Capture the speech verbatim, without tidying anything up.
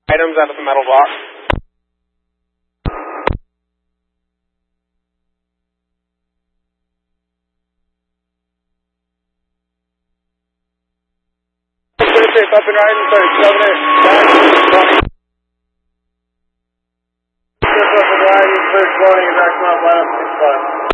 Items out of the metal box. Safe up and riding, sorry, shoving it back, twenty. Safe up and riding, third twenty, back up, line up, six five.